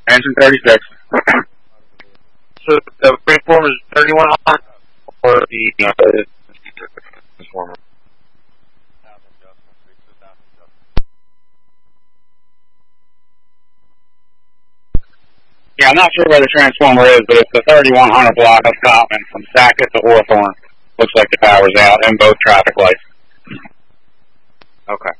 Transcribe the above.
Engine 36. So the transformer is 3100 or the transformer? Yeah, I'm not sure where the transformer is, but it's the 3100 block of Cottman from Sackett to Hawthorne. Looks like the power's out, and both traffic lights. Okay.